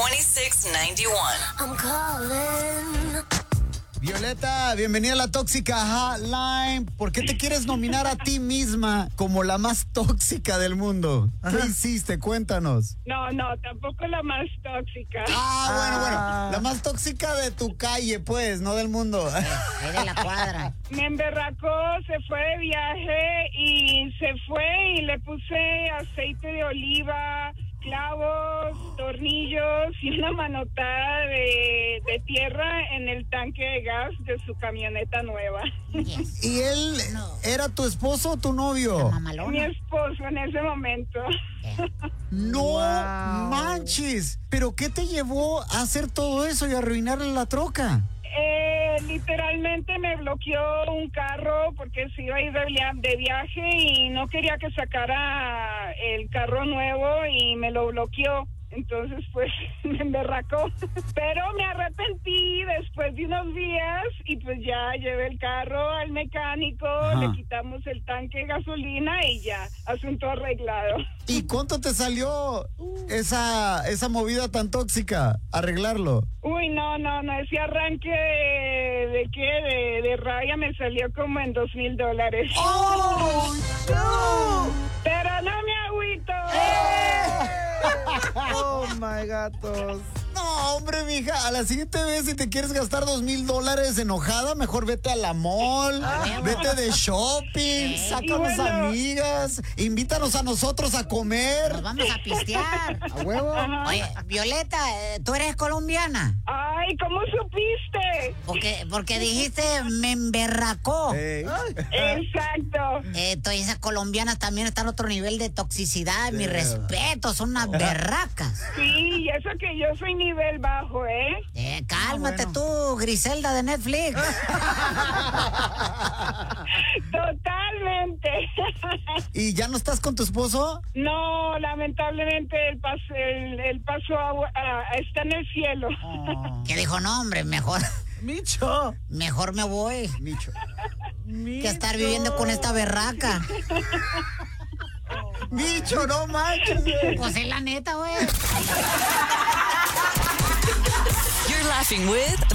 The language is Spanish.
2691. I'm calling. Violeta, bienvenida a la Tóxica Hotline. ¿Por qué te quieres nominar a ti misma como la más tóxica del mundo? ¿Qué hiciste? Cuéntanos. No, tampoco la más tóxica. Bueno. La más tóxica de tu calle, pues, no del mundo. Es de la cuadra. Me emberracó, se fue de viaje y se fue y le puse aceite de oliva, clavos, tornillos y una manotada de tierra en el tanque de gas de su camioneta nueva. Yes. ¿Y él era tu esposo o tu novio? Mi Mamalona. esposo en ese momento. No manches. ¿Pero qué te llevó a hacer todo eso y a arruinarle la troca? Literalmente me bloqueó un carro porque se iba a ir de viaje y no quería que sacara el carro nuevo y me lo bloqueó. Entonces, pues, me emberracó. Pero me arrepentí después de unos días y pues ya llevé el carro al mecánico, le quitamos el tanque de gasolina y ya, asunto arreglado. ¿Y cuánto te salió esa movida tan tóxica? Arreglarlo. Uy, no, ese arranque de rabia me salió como en $2,000. ¡Oh, no! Pero no me agüito. Oh my gatos. No, hombre, mija, a la siguiente vez si te quieres gastar $2,000 enojada, mejor vete a la mall, vete de shopping, saca a las amigas, invítanos a nosotros a comer. Nos vamos a pistear. ¿A huevo? Oye, Violeta, ¿tú eres colombiana? Ay, ¿cómo supiste? Porque dijiste me emberracó. Exacto. Todas esas colombianas también están a otro nivel de toxicidad. Mi respeto, son unas berracas. Sí, y eso que yo soy nivel bajo, ¿eh? Cálmate tú, Griselda de Netflix. Totalmente. ¿Y ya no estás con tu esposo? No, lamentablemente él pasó está en el cielo. Que dijo, no, hombre, mejor me voy Micho. que estar viviendo con esta berraca. Micho, no manches. Pues es la neta, güey. You're laughing with